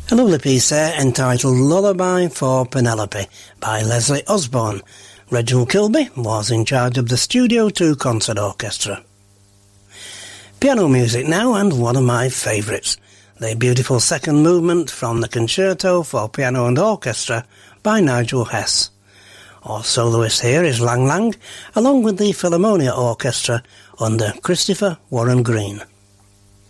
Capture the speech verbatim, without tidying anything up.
A lovely piece there entitled Lullaby for Penelope by Leslie Osborne. Reginald Kilby was in charge of the Studio two Concert Orchestra. Piano music now, and one of my favourites, the beautiful second movement from the Concerto for Piano and Orchestra by Nigel Hess. Our soloist here is Lang Lang, along with the Philharmonia Orchestra under Christopher Warren Green.